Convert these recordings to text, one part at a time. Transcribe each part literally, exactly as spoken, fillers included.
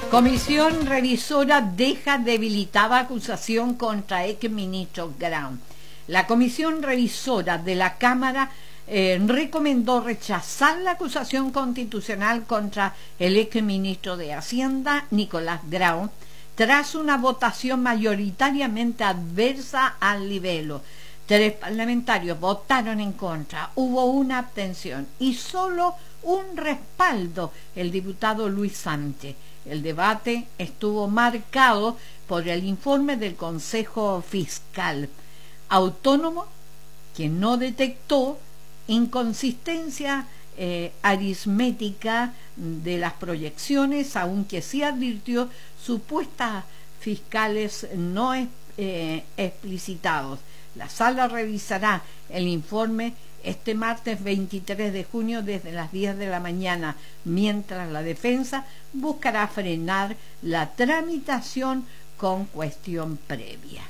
Comisión revisora deja debilitada acusación contra exministro Grau. La comisión revisora de la Cámara eh, recomendó rechazar la acusación constitucional contra el exministro de Hacienda, Nicolás Grau, tras una votación mayoritariamente adversa al libelo. Tres parlamentarios votaron en contra, hubo una abstención y solo un respaldo, el diputado Luis Sánchez. El debate estuvo marcado por el informe del Consejo Fiscal Autónomo, que no detectó inconsistencia eh, aritmética de las proyecciones, aunque sí advirtió supuestas fiscales no eh, explicitados. La sala revisará el informe este martes veintitrés de junio desde las diez de la mañana, mientras la defensa buscará frenar la tramitación con cuestión previa.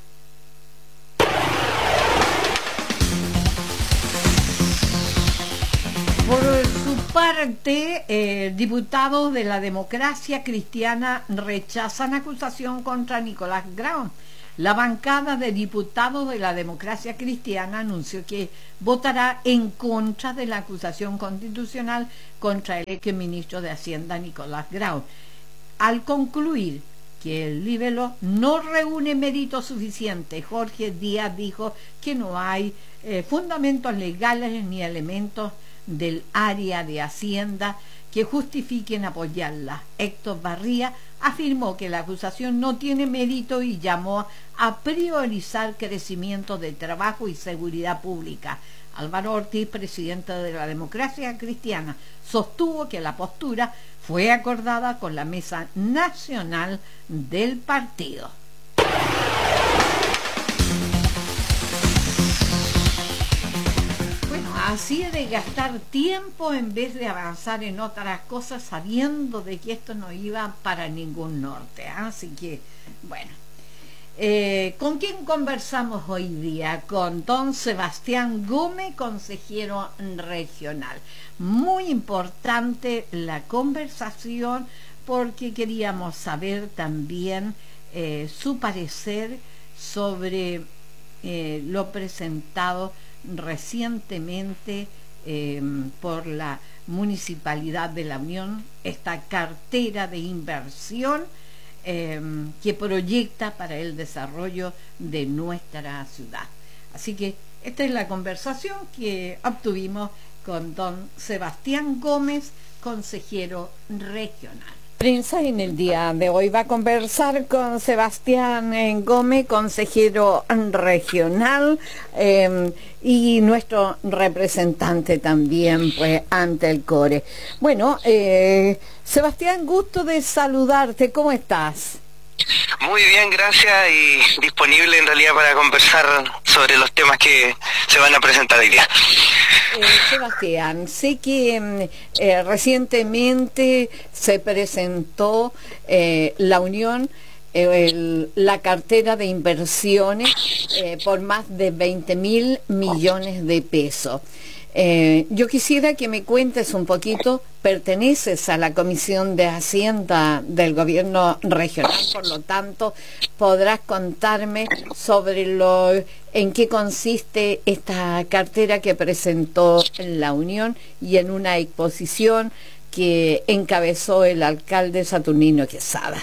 Por su parte, eh, diputados de la Democracia Cristiana rechazan acusación contra Nicolás Grau. La bancada de diputados de la Democracia Cristiana anunció que votará en contra de la acusación constitucional contra el exministro de Hacienda, Nicolás Grau, al concluir que el libelo no reúne méritos suficientes. Jorge Díaz dijo que no hay eh, fundamentos legales ni elementos del área de Hacienda que justifiquen apoyarla. Héctor Barría afirmó que la acusación no tiene mérito y llamó a priorizar crecimiento de trabajo y seguridad pública. Álvaro Ortiz, presidente de la Democracia Cristiana, sostuvo que la postura fue acordada con la mesa nacional del partido. Así de gastar tiempo en vez de avanzar en otras cosas, sabiendo de que esto no iba para ningún norte. Así que, bueno. Eh, ¿Con quién conversamos hoy día? Con don Sebastián Gómez, consejero regional. Muy importante la conversación porque queríamos saber también eh, su parecer sobre eh, lo presentado recientemente eh, por la Municipalidad de La Unión, esta cartera de inversión eh, que proyecta para el desarrollo de nuestra ciudad. Así que esta es la conversación que obtuvimos con don Sebastián Gómez, consejero regional. Prensa en el día de hoy va a conversar con Sebastián Gómez, consejero regional eh, y nuestro representante también pues ante el CORE. Bueno, eh, Sebastián, gusto de saludarte, ¿cómo estás? Muy bien, gracias, y disponible en realidad para conversar sobre los temas que se van a presentar hoy día. Eh, Sebastián, sé que eh, recientemente se presentó eh, la Unión, eh, el, la cartera de inversiones eh, por más de veinte mil millones de pesos. Eh, yo quisiera que me cuentes un poquito, perteneces a la Comisión de Hacienda del Gobierno Regional, por lo tanto podrás contarme sobre lo en qué consiste esta cartera que presentó la Unión y en una exposición que encabezó el alcalde Saturnino Quesada.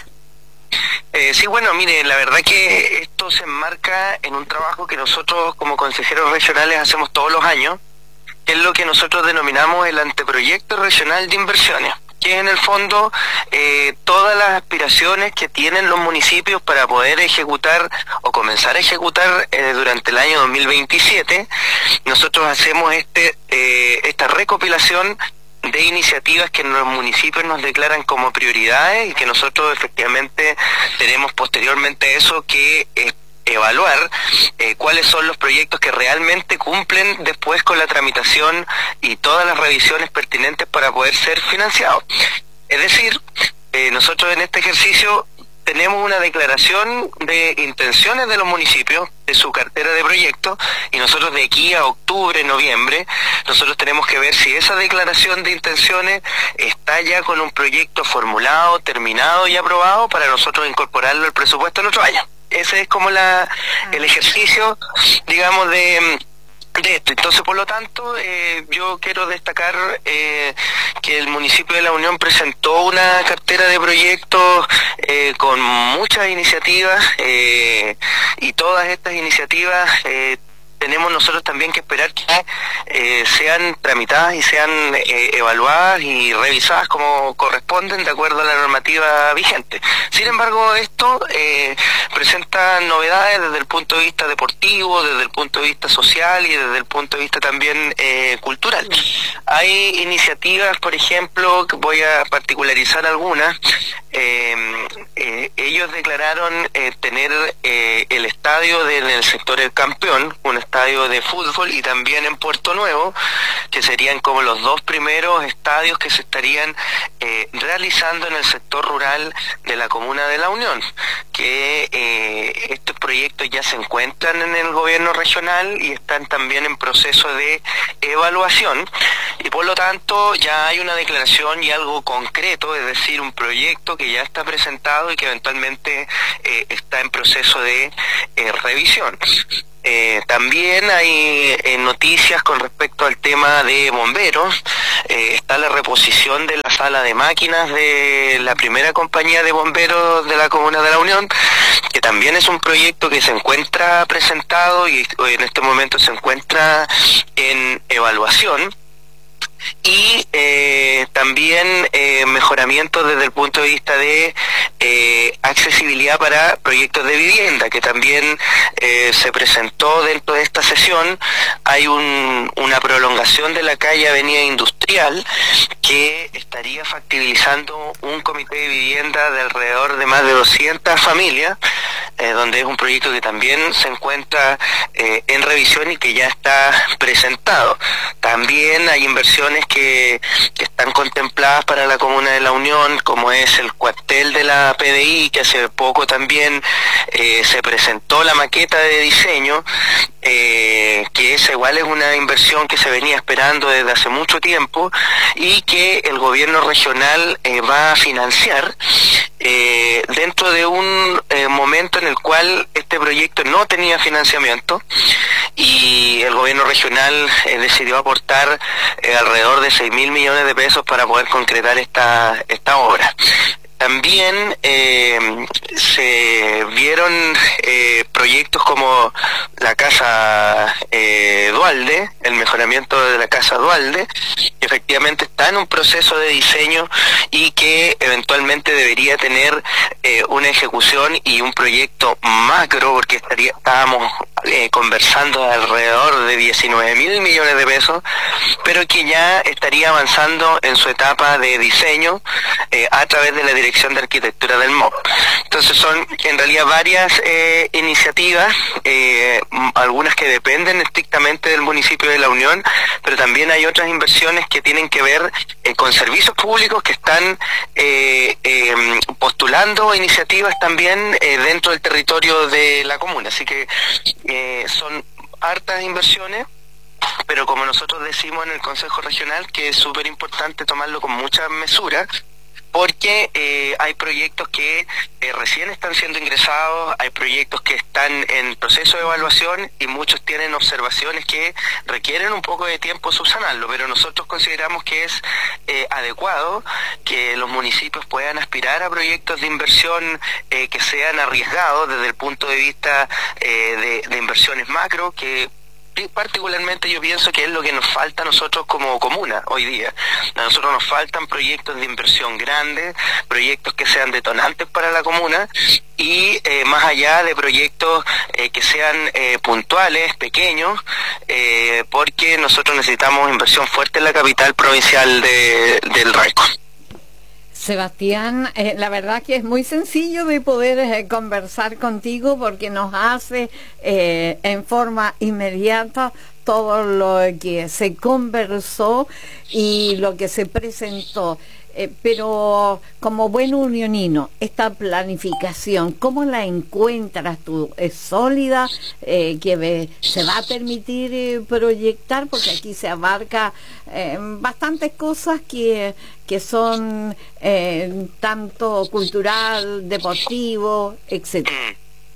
Eh, sí, bueno, mire, la verdad que esto se enmarca en un trabajo que nosotros como consejeros regionales hacemos todos los años, que es lo que nosotros denominamos el anteproyecto regional de inversiones, que es en el fondo eh, todas las aspiraciones que tienen los municipios para poder ejecutar o comenzar a ejecutar eh, durante el año dos mil veintisiete. Nosotros hacemos este eh, esta recopilación de iniciativas que los municipios nos declaran como prioridades y que nosotros efectivamente tenemos posteriormente a eso que eh, evaluar eh, cuáles son los proyectos que realmente cumplen después con la tramitación y todas las revisiones pertinentes para poder ser financiados. Es decir, eh, nosotros en este ejercicio tenemos una declaración de intenciones de los municipios, de su cartera de proyectos, y nosotros de aquí a octubre, noviembre, nosotros tenemos que ver si esa declaración de intenciones está ya con un proyecto formulado, terminado y aprobado para nosotros incorporarlo al presupuesto del otro año. Ese es como la el ejercicio, digamos, de... de esto. Entonces, por lo tanto, eh, yo quiero destacar eh, que el municipio de La Unión presentó una cartera de proyectos eh, con muchas iniciativas eh, y todas estas iniciativas eh, tenemos nosotros también que esperar que eh, sean tramitadas y sean eh, evaluadas y revisadas como corresponden de acuerdo a la normativa vigente. Sin embargo, esto eh, presenta novedades desde el punto de vista deportivo, desde el punto de vista social y desde el punto de vista también eh, cultural. Hay iniciativas, por ejemplo, que voy a particularizar algunas. Eh, eh, ellos declararon eh, tener eh, el estadio del el sector El Campeón, un estadio de fútbol, y también en Puerto Nuevo, que serían como los dos primeros estadios que se estarían eh, realizando en el sector rural de la comuna de La Unión, que eh, estos proyectos ya se encuentran en el gobierno regional y están también en proceso de evaluación, y por lo tanto ya hay una declaración y algo concreto, es decir, un proyecto que ya está presentado y que eventualmente eh, está en proceso de eh, revisión. Eh, también hay eh, noticias con respecto al tema de bomberos. Eh, está la reposición de la sala de máquinas de la primera compañía de bomberos de la comuna de La Unión, que también es un proyecto que se encuentra presentado y en este momento se encuentra en evaluación. Y eh, también eh, mejoramiento desde el punto de vista de eh, accesibilidad para proyectos de vivienda, que también eh, se presentó dentro de esta sesión. Hay un, una prolongación de la calle Avenida Industrial que estaría factibilizando un comité de vivienda de alrededor de más de doscientas familias, eh, donde es un proyecto que también se encuentra eh, en revisión y que ya está presentado. También hay inversiones que, que están contempladas para la comuna de La Unión, como es el cuartel de la P D I, que hace poco también eh, se presentó la maqueta de diseño, eh, que esa igual es una inversión que se venía esperando desde hace mucho tiempo y que el gobierno regional eh, va a financiar eh, dentro de un eh, momento en el cual este proyecto no tenía financiamiento y el gobierno regional eh, decidió aportar eh, alrededor de seis mil millones de pesos para poder concretar esta, esta obra. También eh, se vieron eh, proyectos como la Casa eh, Dualde, el mejoramiento de la Casa Dualde, que efectivamente está en un proceso de diseño y que eventualmente debería tener eh, una ejecución y un proyecto macro, porque estaría, estábamos eh, conversando de alrededor de diecinueve mil millones de pesos, pero que ya estaría avanzando en su etapa de diseño eh, a través de la Dirección de Arquitectura del M O P. Entonces son en realidad varias eh, iniciativas, eh, algunas que dependen estrictamente del municipio de La Unión, pero también hay otras inversiones que tienen que ver eh, con servicios públicos que están eh, eh, postulando iniciativas también eh, dentro del territorio de la comuna. Así que eh, son hartas inversiones, pero como nosotros decimos en el Consejo Regional, que es súper importante tomarlo con mucha mesura, porque eh, hay proyectos que eh, recién están siendo ingresados, hay proyectos que están en proceso de evaluación y muchos tienen observaciones que requieren un poco de tiempo subsanarlo, pero nosotros consideramos que es eh, adecuado que los municipios puedan aspirar a proyectos de inversión eh, que sean arriesgados desde el punto de vista eh, de, de inversiones macro, que particularmente yo pienso que es lo que nos falta a nosotros como comuna hoy día. A nosotros nos faltan proyectos de inversión grandes, proyectos que sean detonantes para la comuna y eh, más allá de proyectos eh, que sean eh, puntuales, pequeños, eh, porque nosotros necesitamos inversión fuerte en la capital provincial de, del Raico. Sebastián, eh, la verdad que es muy sencillo de poder eh, conversar contigo porque nos hace eh, en forma inmediata todo lo que se conversó y lo que se presentó. eh, pero como buen unionino, esta planificación, ¿cómo la encuentras tú? ¿Es sólida? Eh, ¿que ve, se va a permitir eh, proyectar? Porque aquí se abarca eh, bastantes cosas que, que son eh, tanto cultural, deportivo, etcétera.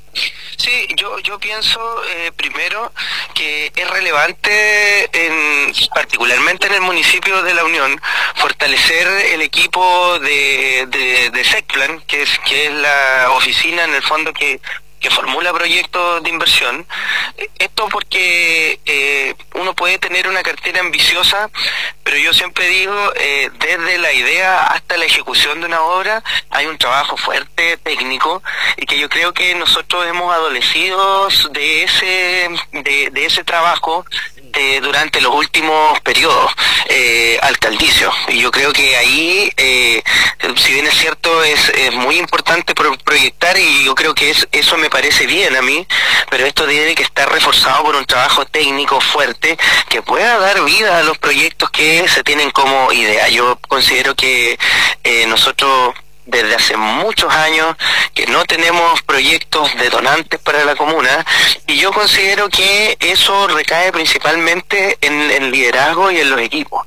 Sí, yo yo pienso eh, primero que es relevante, en, particularmente en el municipio de La Unión, fortalecer el equipo de, de, de SECPLAN, que es, que es la oficina en el fondo que que formula proyectos de inversión. Esto porque eh, uno puede tener una cartera ambiciosa, pero yo siempre digo, eh, desde la idea hasta la ejecución de una obra hay un trabajo fuerte, técnico, y que yo creo que nosotros hemos adolecido de ese, de, de ese trabajo eh, durante los últimos periodos eh, alcaldicios. Y yo creo que ahí, eh, si bien es cierto, es, es muy importante pro proyectar, y yo creo que es, eso me parece bien a mí, pero esto tiene que estar reforzado por un trabajo técnico fuerte que pueda dar vida a los proyectos que se tienen como idea. Yo considero que eh, nosotros desde hace muchos años que no tenemos proyectos detonantes para la comuna, y yo considero que eso recae principalmente en el liderazgo y en los equipos.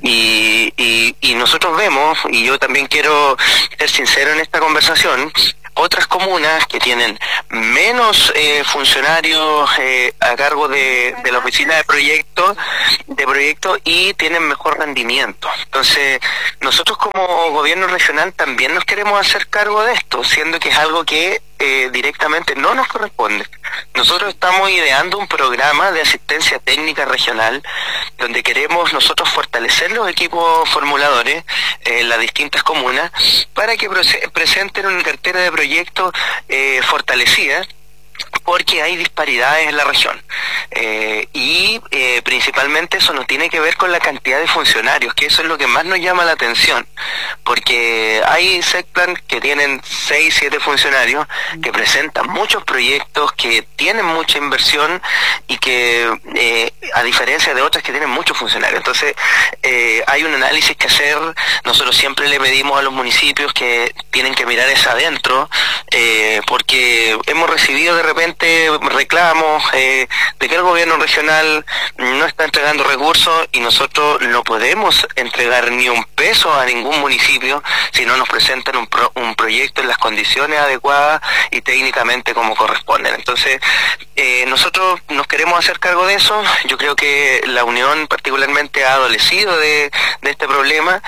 Y, y, y nosotros vemos, y yo también quiero ser sincero en esta conversación, otras comunas que tienen menos eh, funcionarios eh, a cargo de, de la oficina de proyectos de proyectos y tienen mejor rendimiento. Entonces, nosotros como gobierno regional también nos queremos hacer cargo de esto, siendo que es algo que eh, directamente no nos corresponde. Nosotros estamos ideando un programa de asistencia técnica regional donde queremos nosotros fortalecer los equipos formuladores en eh, las distintas comunas para que pre presenten una cartera de proyectos eh, fortalecida, porque hay disparidades en la región eh, y eh, principalmente eso no tiene que ver con la cantidad de funcionarios, que eso es lo que más nos llama la atención, porque hay SECPLAN que tienen seis, siete funcionarios que presentan muchos proyectos, que tienen mucha inversión y que eh, a diferencia de otras que tienen muchos funcionarios. Entonces eh, hay un análisis que hacer. Nosotros siempre le pedimos a los municipios que tienen que mirar hacia adentro, eh, porque hemos recibido de repente reclamos eh, de que el gobierno regional no está entregando recursos, y nosotros no podemos entregar ni un peso a ningún municipio si no nos presentan un, pro, un proyecto en las condiciones adecuadas y técnicamente como corresponden. Entonces eh, nosotros nos queremos hacer cargo de eso. Yo creo que la Unión particularmente ha adolecido de, de este problema,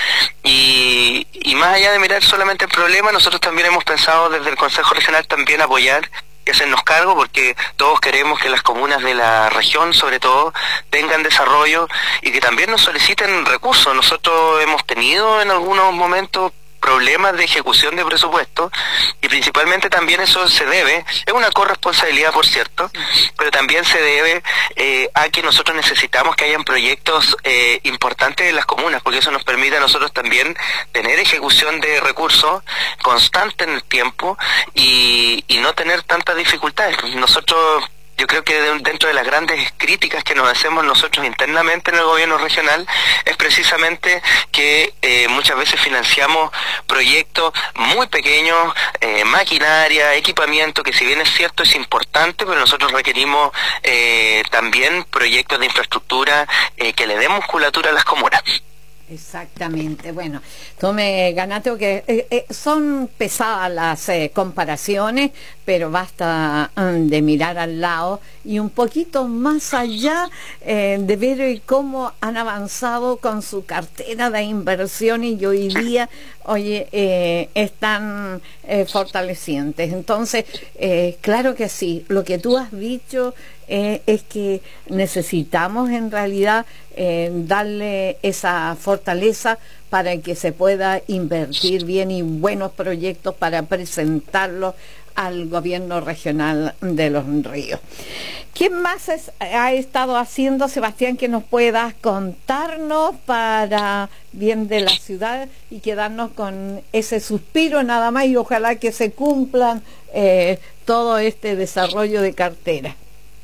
y, y más allá de mirar solamente el problema, nosotros también hemos pensado desde el Consejo Regional también apoyar y hacernos cargo, porque todos queremos que las comunas de la región, sobre todo, tengan desarrollo y que también nos soliciten recursos. Nosotros hemos tenido en algunos momentos problemas de ejecución de presupuesto, y principalmente también eso se debe, es una corresponsabilidad por cierto, pero también se debe eh, a que nosotros necesitamos que hayan proyectos eh, importantes en las comunas, porque eso nos permite a nosotros también tener ejecución de recursos constante en el tiempo y, y no tener tantas dificultades. Nosotros, yo creo que dentro de las grandes críticas que nos hacemos nosotros internamente en el gobierno regional es precisamente que eh, muchas veces financiamos proyectos muy pequeños, eh, maquinaria, equipamiento, que si bien es cierto es importante, pero nosotros requerimos eh, también proyectos de infraestructura eh, que le den musculatura a las comunas. Exactamente. Bueno, tú me ganaste porque eh, eh, son pesadas las eh, comparaciones, pero basta um, de mirar al lado y un poquito más allá eh, de ver eh, cómo han avanzado con su cartera de inversiones y hoy día, oye, eh, están eh, fortalecientes. Entonces, eh, claro que sí, lo que tú has dicho eh, es que necesitamos en realidad eh, darle esa fortaleza para que se pueda invertir bien y buenos proyectos para presentarlos al gobierno regional de Los Ríos. ¿Qué más es, ha estado haciendo, Sebastián, que nos puedas contarnos para bien de la ciudad y quedarnos con ese suspiro nada más, y ojalá que se cumplan eh, todo este desarrollo de cartera?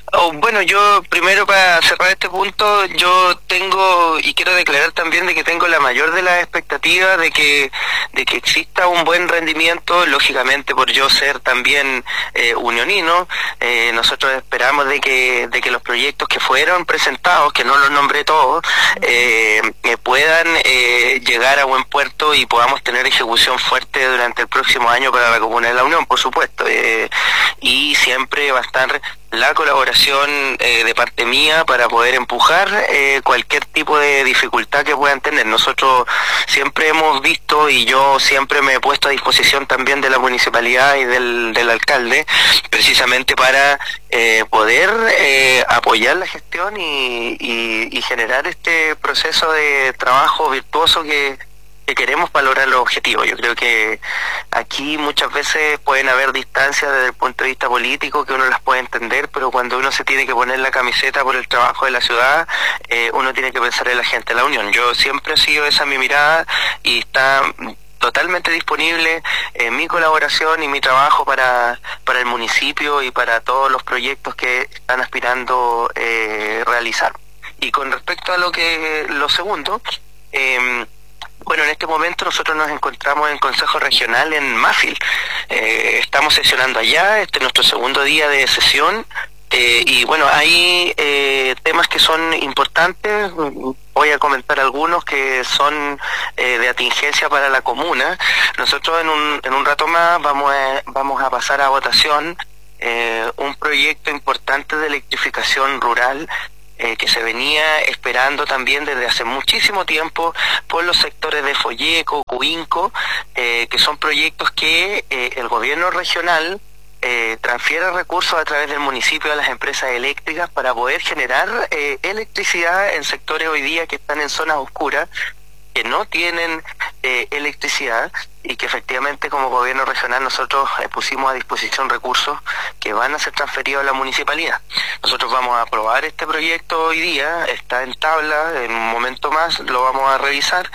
Oh, bueno, yo primero para cerrar este punto, yo tengo y quiero declarar también de que tengo la mayor de las expectativas de que de que exista un buen rendimiento, lógicamente por yo ser también eh, unionino, eh, nosotros esperamos de que de que los proyectos que fueron presentados, que no los nombré todos, eh, eh, puedan eh, llegar a buen puerto y podamos tener ejecución fuerte durante el próximo año para la Comuna de la Unión, por supuesto, eh, y siempre va a estar la colaboración eh, de parte mía para poder empujar eh, cualquier tipo de dificultad que puedan tener. Nosotros siempre hemos visto, y yo siempre me he puesto a disposición también de la municipalidad y del, del alcalde, precisamente para eh, poder eh, apoyar la gestión y, y, y generar este proceso de trabajo virtuoso que que queremos para lograr los objetivos. Yo creo que aquí muchas veces pueden haber distancias desde el punto de vista político que uno las puede entender, pero cuando uno se tiene que poner la camiseta por el trabajo de la ciudad, eh, uno tiene que pensar en la gente de la Unión. Yo siempre he sido esa mi mirada y está totalmente disponible eh, mi colaboración y mi trabajo para para el municipio y para todos los proyectos que están aspirando eh, realizar. Y con respecto a lo que lo segundo, eh, bueno, en este momento nosotros nos encontramos en Consejo Regional en Mafil. Eh, estamos sesionando allá, este es nuestro segundo día de sesión, eh, y bueno, hay eh, temas que son importantes. Voy a comentar algunos que son eh, de atingencia para la comuna. Nosotros en un, en un rato más vamos a, vamos a pasar a votación eh, un proyecto importante de electrificación rural, Eh, que se venía esperando también desde hace muchísimo tiempo por los sectores de Folleco, Cuinco, eh, que son proyectos que eh, el gobierno regional eh, transfiere recursos a través del municipio a las empresas eléctricas para poder generar eh, electricidad en sectores hoy día que están en zonas oscuras, que no tienen eh, electricidad, y que efectivamente como gobierno regional nosotros eh, pusimos a disposición recursos que van a ser transferidos a la municipalidad. Nosotros vamos a aprobar este proyecto hoy día, está en tabla, en un momento más lo vamos a revisar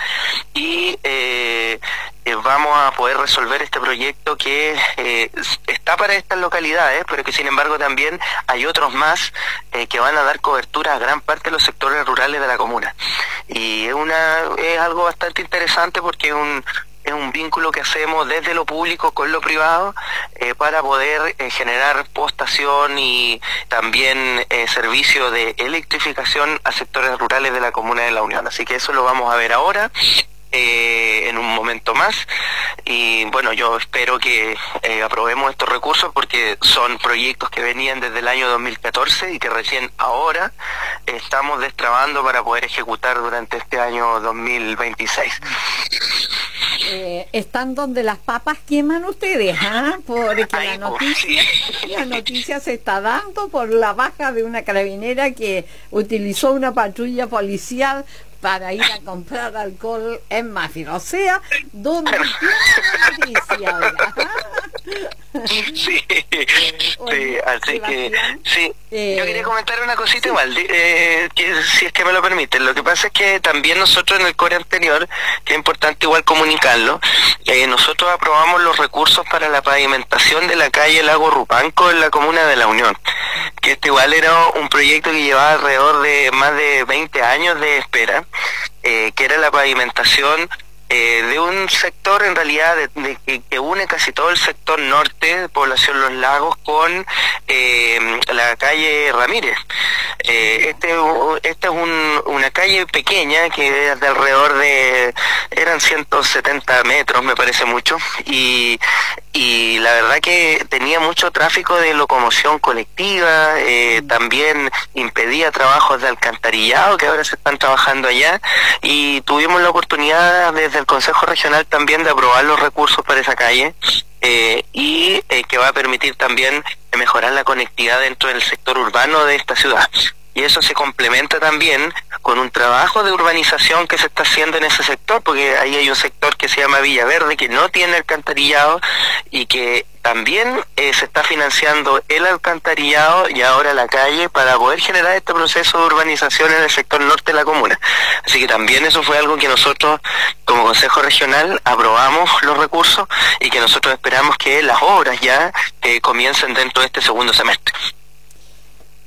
y eh, eh, vamos a poder resolver este proyecto que eh, está para estas localidades, pero que sin embargo también hay otros más eh, que van a dar cobertura a gran parte de los sectores rurales de la comuna. Y es, una, es algo bastante interesante porque es un es un vínculo que hacemos desde lo público con lo privado eh, para poder eh, generar postación y también eh, servicio de electrificación a sectores rurales de la Comuna de la Unión. Así que eso lo vamos a ver ahora, eh, en un momento más, y bueno, yo espero que eh, aprobemos estos recursos porque son proyectos que venían desde el año dos mil catorce y que recién ahora estamos destrabando para poder ejecutar durante este año dos mil veintiséis. Eh, están donde las papas queman ustedes, ¿ah? Porque Ay, la noticia, sí. la noticia se está dando por la baja de una carabinera que utilizó una patrulla policial para ir a comprar alcohol en Mafil. O sea, ¿dónde tiene noticia ahora? Sí, sí, así que sí, eh, yo quería comentar una cosita igual, eh, que, si es que me lo permiten. Lo que pasa es que también nosotros en el core anterior, que es importante igual comunicarlo, eh, nosotros aprobamos los recursos para la pavimentación de la calle Lago Rupanco en la Comuna de la Unión, que este igual era un proyecto que llevaba alrededor de más de veinte años de espera, eh, que era la pavimentación Eh, de un sector en realidad de, de, que, que une casi todo el sector norte, población Los Lagos, con eh, la calle Ramírez. Eh, este esta es un, una calle pequeña que es de alrededor de, eran ciento setenta metros, me parece mucho, y, y la verdad que tenía mucho tráfico de locomoción colectiva, eh, también impedía trabajos de alcantarillado que ahora se están trabajando allá, y tuvimos la oportunidad desde el Consejo Regional también de aprobar los recursos para esa calle, eh, y eh, que va a permitir también mejorar la conectividad dentro del sector urbano de esta ciudad. Y eso se complementa también con un trabajo de urbanización que se está haciendo en ese sector, porque ahí hay un sector que se llama Villaverde, que no tiene alcantarillado y que también eh, se está financiando el alcantarillado y ahora la calle para poder generar este proceso de urbanización en el sector norte de la comuna. Así que también eso fue algo que nosotros como Consejo Regional aprobamos los recursos y que nosotros esperamos que las obras ya eh, comiencen dentro de este segundo semestre.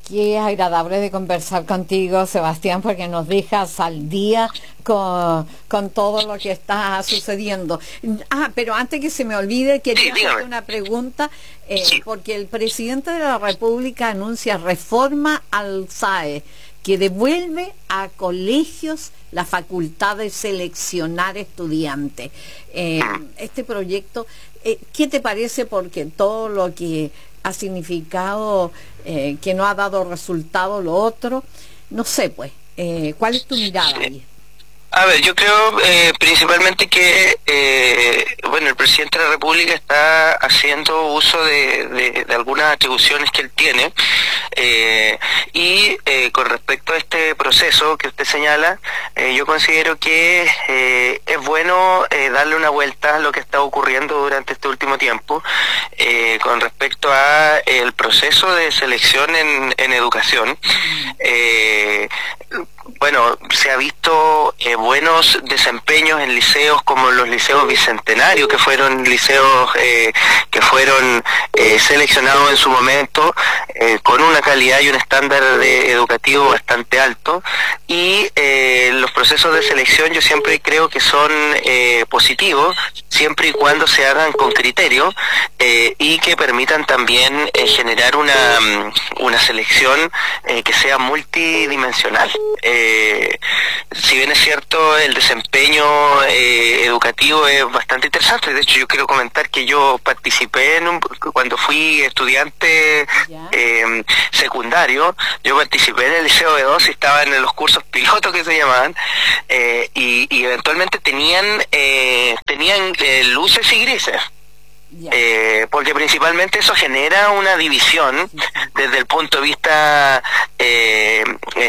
Qué agradable de conversar contigo, Sebastián, porque nos dejas al día con, con todo lo que está sucediendo. Ah, pero antes que se me olvide, quería sí, hacerte una pregunta, eh, sí. porque el presidente de la República anuncia reforma al S A E, que devuelve a colegios la facultad de seleccionar estudiantes. Eh, este proyecto, eh, ¿qué te parece? Porque todo lo que ha significado eh, que no ha dado resultado lo otro, no sé, pues, eh, ¿cuál es tu mirada ahí? A ver, yo creo eh, principalmente que, eh, bueno, el presidente de la República está haciendo uso de, de, de algunas atribuciones que él tiene, eh, y eh, con respecto a este proceso que usted señala, eh, yo considero que eh, es bueno eh, darle una vuelta a lo que está ocurriendo durante este último tiempo, eh, con respecto a el proceso de selección en, en educación. Eh, Bueno, se ha visto eh, buenos desempeños en liceos como los liceos bicentenarios, que fueron liceos eh, que fueron eh, seleccionados en su momento eh, con una calidad y un estándar de educativo bastante alto, y eh, los procesos de selección yo siempre creo que son eh, positivos, siempre y cuando se hagan con criterio eh, y que permitan también eh, generar una, una selección eh, que sea multidimensional. Eh, si bien es cierto, el desempeño eh, educativo es bastante interesante. De hecho, yo quiero comentar que yo participé en un, cuando fui estudiante eh, secundario, yo participé en el Liceo B dos y estaba en los cursos pilotos que se llamaban, eh, y, y eventualmente tenían eh, tenían eh, luces y grises. Eh, porque principalmente eso genera una división desde el punto de vista eh,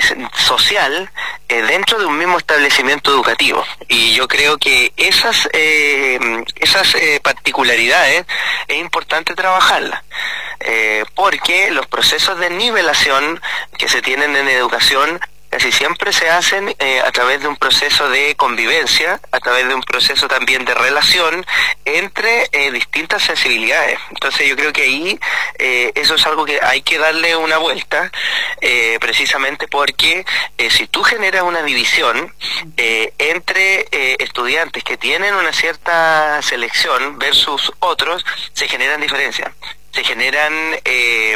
social eh, dentro de un mismo establecimiento educativo, y yo creo que esas eh, esas eh, particularidades es importante trabajarlas, eh, porque los procesos de nivelación que se tienen en educación casi siempre se hacen eh, a través de un proceso de convivencia, a través de un proceso también de relación entre eh, distintas sensibilidades. Entonces yo creo que ahí eh, eso es algo que hay que darle una vuelta, eh, precisamente porque eh, si tú generas una división eh, entre eh, estudiantes que tienen una cierta selección versus otros, se generan diferencias, se generan eh,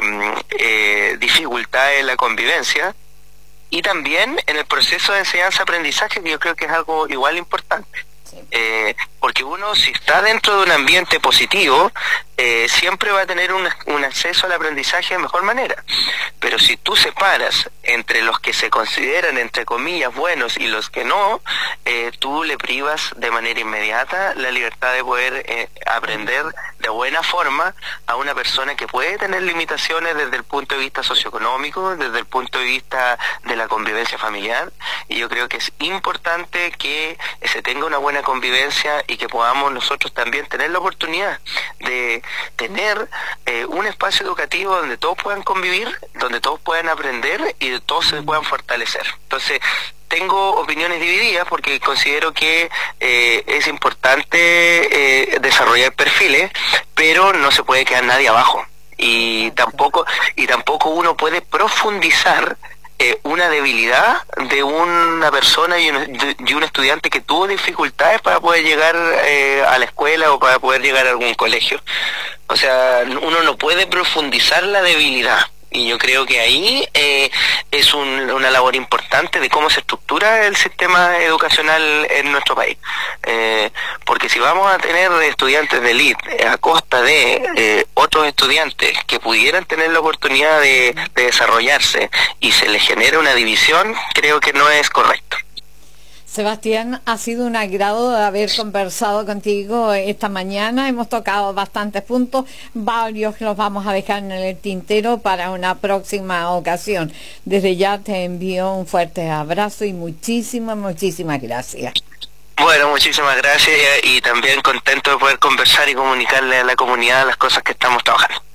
eh, dificultades en la convivencia, y también en el proceso de enseñanza-aprendizaje, que yo creo que es algo igual importante. Sí. Eh, porque uno, si está dentro de un ambiente positivo, eh, siempre va a tener un, un acceso al aprendizaje de mejor manera. Pero si tú separas entre los que se consideran, entre comillas, buenos y los que no, eh, tú le privas de manera inmediata la libertad de poder eh, aprender de buena forma a una persona que puede tener limitaciones desde el punto de vista socioeconómico, desde el punto de vista de la convivencia familiar, y yo creo que es importante que se tenga una buena convivencia y que podamos nosotros también tener la oportunidad de tener eh, un espacio educativo donde todos puedan convivir, donde todos puedan aprender y todos se puedan fortalecer. Entonces, tengo opiniones divididas porque considero que eh, es importante eh, desarrollar perfiles, pero no se puede quedar nadie abajo, y tampoco y tampoco uno puede profundizar eh, una debilidad de una persona y un, y un estudiante que tuvo dificultades para poder llegar eh, a la escuela o para poder llegar a algún colegio. O sea, uno no puede profundizar la debilidad. Y yo creo que ahí eh, es un, una labor importante de cómo se estructura el sistema educacional en nuestro país. Eh, porque si vamos a tener estudiantes de élite a costa de eh, otros estudiantes que pudieran tener la oportunidad de, de desarrollarse y se les genera una división, creo que no es correcto. Sebastián, ha sido un agrado haber conversado contigo esta mañana. Hemos tocado bastantes puntos, varios los vamos a dejar en el tintero para una próxima ocasión. Desde ya te envío un fuerte abrazo y muchísimas, muchísimas gracias. Bueno, muchísimas gracias, y también contento de poder conversar y comunicarle a la comunidad las cosas que estamos trabajando.